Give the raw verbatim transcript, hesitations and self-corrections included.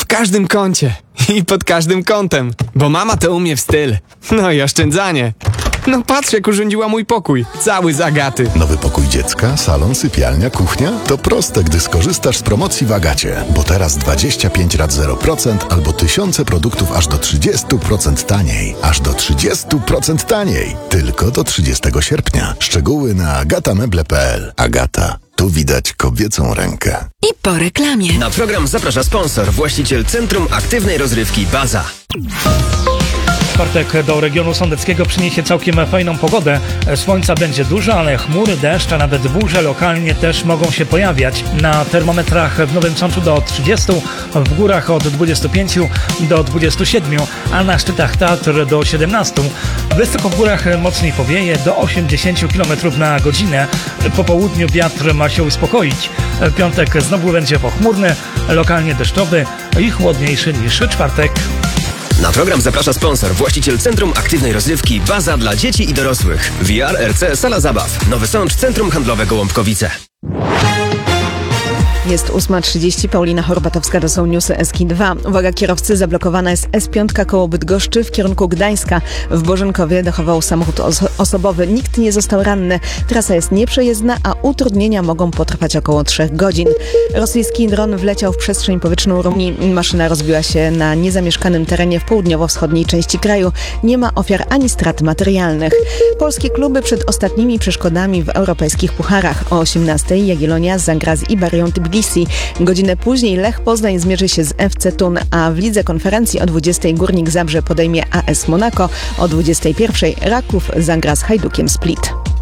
każdym kącie i pod każdym kątem, bo mama to umie w styl. No i oszczędzanie. No patrz, jak urządziła mój pokój. Cały z Agaty. Nowy pokój dziecka, salon, sypialnia, kuchnia? To proste, gdy skorzystasz z promocji w Agacie. Bo teraz dwadzieścia pięć rat zero procent albo tysiące produktów aż do trzydzieści procent taniej. Aż do trzydzieści procent taniej. Tylko do trzydziestego sierpnia. Szczegóły na agatameble kropka p l. Agata. Tu widać kobiecą rękę. I po reklamie. Na program zaprasza sponsor, właściciel Centrum Aktywnej Rozrywki Baza. W czwartek do regionu sądeckiego przyniesie całkiem fajną pogodę. Słońca będzie dużo, ale chmury, deszcz, a nawet burze lokalnie też mogą się pojawiać. Na termometrach w Nowym Sączu do trzydziestu, w górach od dwudziestu pięciu do dwudziestu siedmiu, a na szczytach Tatr do siedemnastu. Wysoko w górach mocniej powieje do osiemdziesięciu kilometrów na godzinę. Po południu wiatr ma się uspokoić. Piątek znowu będzie pochmurny, lokalnie deszczowy i chłodniejszy niż czwartek. Na program zaprasza sponsor, właściciel Centrum Aktywnej Rozrywki Baza dla dzieci i dorosłych. V R R C Sala Zabaw. Nowy Sącz, Centrum Handlowe Gołąbkowice. Jest ósma trzydzieści, Paulina Horbatowska, to są newsy S K dwa. Uwaga kierowcy, zablokowana jest S pięć koło Bydgoszczy w kierunku Gdańska. W Bożenkowie dochował samochód os- osobowy. Nikt nie został ranny. Trasa jest nieprzejezdna, a utrudnienia mogą potrwać około trzech godzin. Rosyjski dron wleciał w przestrzeń powietrzną Rumunii. Maszyna rozbiła się na niezamieszkanym terenie w południowo-wschodniej części kraju. Nie ma ofiar ani strat materialnych. Polskie kluby przed ostatnimi przeszkodami w europejskich pucharach. O osiemnastej Jagiellonia zagra z Iberią Tbilisi. Godzinę później Lech Poznań zmierzy się z F C Thun, a w Lidze Konferencji o dwudziestej Górnik Zabrze podejmie A S Monako, o dwudziestej pierwszej Raków zagra z Hajdukiem Split.